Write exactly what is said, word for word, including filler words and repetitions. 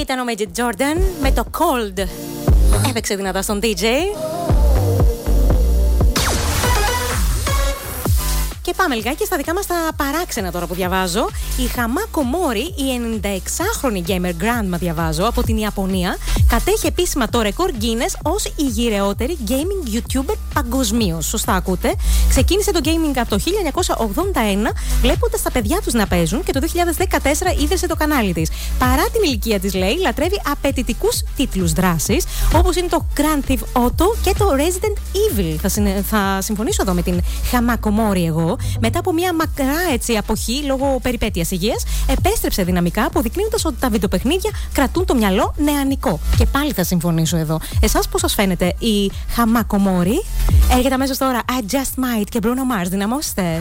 Ήταν ο Majid Jordan με το Cold. Έπαιξε δυνατά στον ντι τζέι. Και πάμε λιγάκι στα δικά μας τα παράξενα τώρα που διαβάζω. Η Χαμάκο Μόρι, η ενενηνταεξάχρονη gamer grandma, διαβάζω, από την Ιαπωνία, κατέχει επίσημα το ρεκόρ Guinness ως η γυρεότερη gaming YouTuber παγκοσμίως. Σωστά ακούτε. Ξεκίνησε το gaming από το χίλια εννιακόσια ογδόντα ένα, βλέποντας τα παιδιά τους να παίζουν, και το δύο χιλιάδες δεκατέσσερα ίδρυσε το κανάλι της. Παρά την ηλικία της, λέει, λατρεύει απαιτητικούς τίτλους δράσης, όπως είναι το Grand Theft Auto και το Resident Evil. Θα, συν, θα συμφωνήσω εδώ με την Χαμάκο Μόρι εγώ. Μετά από μια μακρά έτσι αποχή λόγω περιπέτειας υγείας, επέστρεψε δυναμικά, αποδεικνύοντας ότι τα βιντεοπαιχνίδια κρατούν το μυαλό νεανικό. Και πάλι θα συμφωνήσω εδώ. Εσάς πώς σας φαίνεται η Χαμάκο Μόρι? Έρχεται αμέσως τώρα I Just Might και Bruno Mars. Δυναμώστε!